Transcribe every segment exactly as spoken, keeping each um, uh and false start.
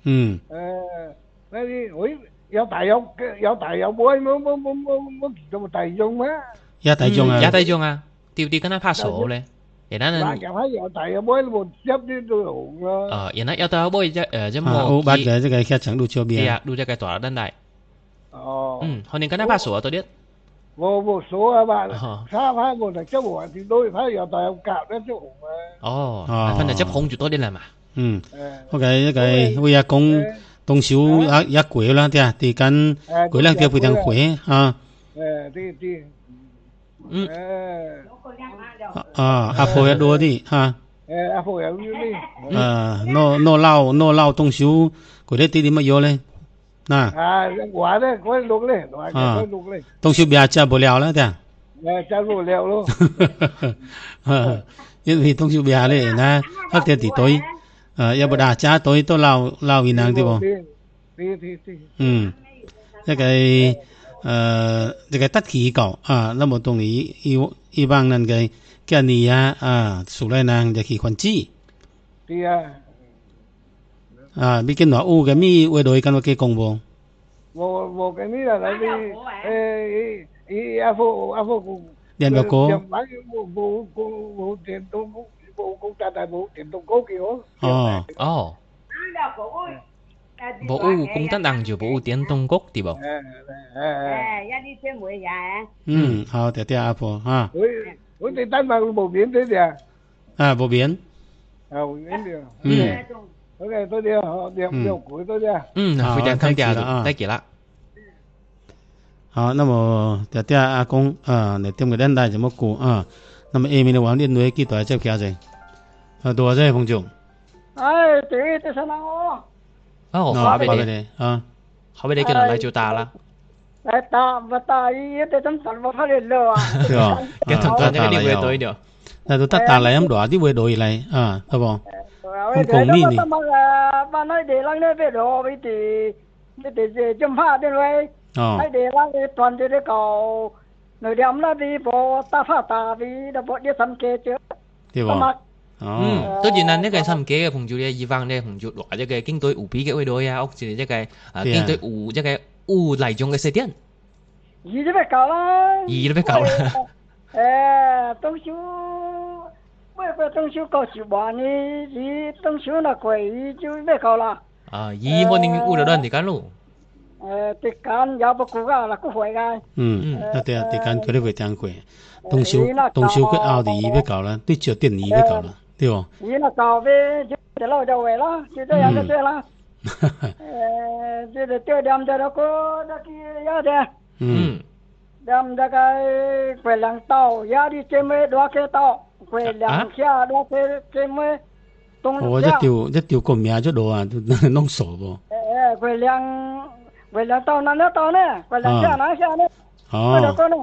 嗯， 誒嗰啲會有大有有大有妹，冇冇冇冇冇做大用咩？ 也大眾啊， 也大眾啊，調啲跟他拍手咧，而家嗱， 呢， 又喺有大有妹冇執啲都紅咯。 呃，而家有到杯啫，誒，即啊， 冇歐巴嘅這個劇場都超啲邊， 啊，錄只個大燈大， 哦， 嗯，可能跟他拍手啊，多啲， 冇冇數啊嘛， 哦， 三番冇就執黃電腦，睇有大有夾咧執紅啊。 哦， 哦反正即捧住多啲啦嘛， 嗯， 誒嗰個一個為阿公動手一一鬼啦，啲啊，啲緊鬼啦，啲不定鬼啊， 誒啲啲嗯， 誒啊，阿婆也多啲嚇， 誒阿父有呢啲。 啊，no no 撈 no 撈動手嗰啲啲點乜嘢咧？嗱， 啊，話咧嗰啲錄咧，話嗰啲錄咧， 動手別食不了啦，啲啊。 誒就錄了咯。 因為動手別咧，嗱，黑啲啲堆，啊，要不打炸堆都撈撈一樣啲喎。 啲啲啲。 嗯，一個誒，一個得氣狗啊，那麼當你一一幫人嘅嘅你啊啊，出來呢就去環子啲啊， 啊，畢竟話烏嘅咪會對跟我嘅講喎。 冇冇嘅呢啊，你啲誒誒阿父阿父連個歌， 冇冇冇冇電動冇冇大大冇電動歌幾好。 哦， 哦，bộ u cũng tất đằng dù bộ u tiếng Trung Quốc thì bảo, 誒誒誒。 一啲先會呀。 嗯，好，謝謝阿婆啊， 我我哋丹麥冇變啲嘅， 啊，無變， 啊冇變啲。 嗯， OK，多啲啊，兩兩攰多啲啊。 嗯， 好非常感謝太極了啊了，太極啦， 好，那麼謝謝阿公啊，你點個電台怎麼過啊？那麼下面的網電女幾多隻票啫？啊，多少彭總？ 唉，對，對上啦我。 哦， 啊， 話俾你， 話俾你啊， 話俾你叫人嚟做大啦， 嚟打唔打？依啲真神冇翻嚟咯啊！ 對吧？ 跟同團一定會對的， 那都得打來咁多啲會對嚟啊，係噃？ 咁講呢你？班內地人咧俾攞俾啲，俾啲中華啲位， 哦， 喺地啦啲團隊啲搞，內地啦啲播打發打啲，都播啲心機啫。 對吧？哦， 嗯，tất nhiên là những cái xăm kế cái phùng chủ đề vang đây phùng chủ loại cho cái kinh tế ủ bí cái ôi đôi à, ốc chỉ cho cái kinh tế ủ cho cái u lại trong cái xe tiền, gì đó phải搞啦， gì đó phải搞啦， 誒，東小，喂喂，東小搞小話呢？咦，東小那貴就咩搞啦？ à, gì mà nên u đó đơn thì cán luôn, 誒，啲間有不顧噶啦，顧會噶。 嗯，得對啊，啲間佢哋會聽過，東小東小佢拗啲嘢俾搞啦，啲著電嘢俾搞啦，對喎。 咦，那搞呗，就就老就會啦，就這樣就對啦。誒，這個這點這個那個要的， 嗯， 點這個會兩刀，壓力這麼多個刀，會兩下多個這麼東。 我一條一條個名出到啊，都弄傻喎。 誒，會兩會兩刀哪兩刀呢？會兩下哪下呢？ 哦，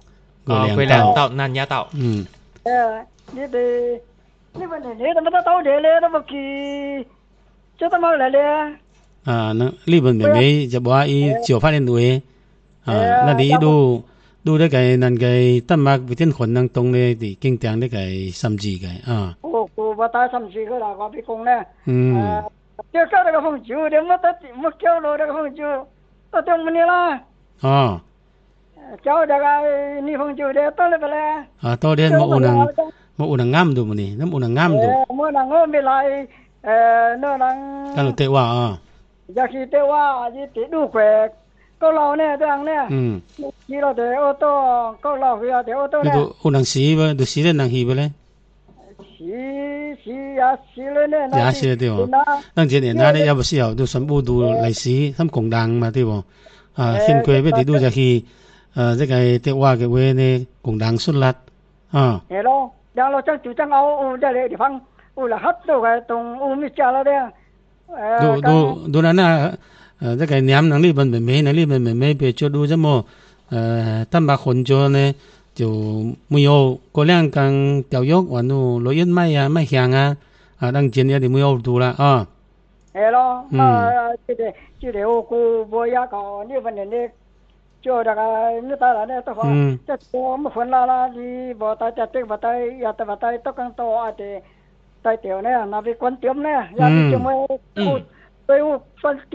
ờ, quay làng tạo nan nhá tạo, 嗯， 誒，你哋你問你你怎麼得刀的咧？都不去，這怎麼來咧？ 啊，那呢本妹妹就話伊照翻啲女，啊，那啲都都呢個能個丹麥邊可能當呢啲經典呢個甚至嘅啊， 我我我打甚至個啦，我俾講咧。 嗯， 就搞那個風酒，你冇得冇交落那個風酒，到點麼呢啦？ 哦， 交這個你風酒的到了不咧？ 啊，多啲冇有能冇有能啱到冇呢，都冇能啱到， 誒，冇能我未來誒，那能。 咁就對話啊， 要去對話，你啲路軌高樓呢這樣呢？ 嗯， 去了啲奧多高樓去了啲奧多呢？ 你都有能死喎，都死得能去不咧？ 死死也死了呢？ 也死了對喎，當前年那咧有冇時候都全部都嚟死，咁共黨嘛對喎，啊，現佢俾啲都就去。誒，即係對話嘅話呢，共黨出力啊。 係咯，兩路將就將澳澳這裡地方，澳啦黑到係同澳咪家啦啲。 都都都嗱嗱誒，即係念能力本妹妹，能力本妹妹，別做到這麼誒，丹麥混咗呢，就沒有嗰兩間教育，還有錄音咪啊，咪響啊，啊，當前有啲沒有到啦啊。 係咯，啊，即係即係我估我也講呢份人呢。就這個你打來呢，都講，這我們分啦啦，你無帶隻隻無帶，也帶無帶，都講多啊啲帶條呢，那邊關點呢，也啲咁嘅，對我分。